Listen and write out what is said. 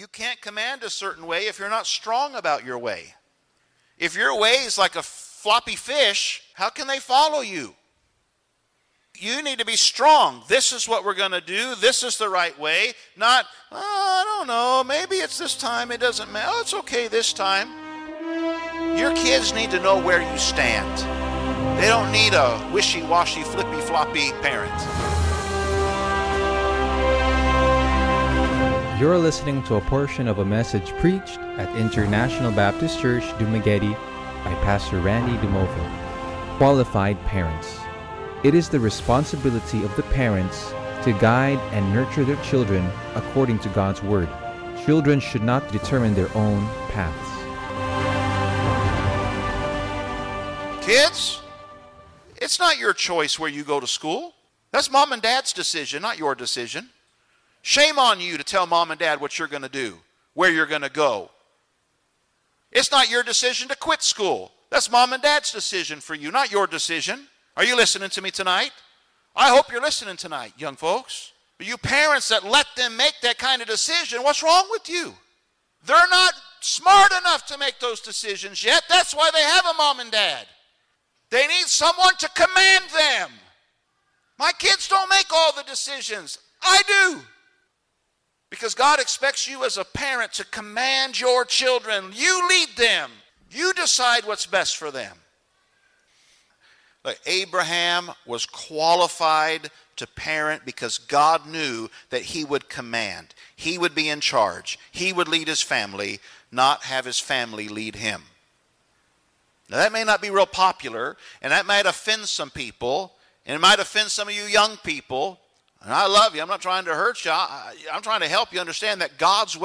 You can't command a certain way if you're not strong about your way. If your way is like a floppy fish, how can they follow you? You need to be strong. This is what we're going to do. This is the right way. Not, I don't know, maybe it's this time. It doesn't matter. Oh, it's okay this time. Your kids need to know where you stand. They don't need a wishy-washy, flippy-floppy parent. You're listening to a portion of a message preached at International Baptist Church, Dumaguete by Pastor Randy Dumoville. Qualified parents. It is the responsibility of the parents to guide and nurture their children according to God's Word. Children should not determine their own paths. Kids, it's not your choice where you go to school. That's mom and dad's decision, not your decision. Shame on you to tell mom and dad what you're going to do, where you're going to go. It's not your decision to quit school. That's mom and dad's decision for you, not your decision. Are you listening to me tonight? I hope you're listening tonight, young folks. But you parents that let them make that kind of decision, what's wrong with you? They're not smart enough to make those decisions yet. That's why they have a mom and dad. They need someone to command them. My kids don't make all the decisions. I do. Because God expects you as a parent to command your children. You lead them. You decide what's best for them. Look, Abraham was qualified to parent because God knew that he would command. He would be in charge. He would lead his family, not have his family lead him. Now that may not be real popular, and that might offend some people, and it might offend some of you young people. And I love you. I'm not trying to hurt you. I'm trying to help you understand that God's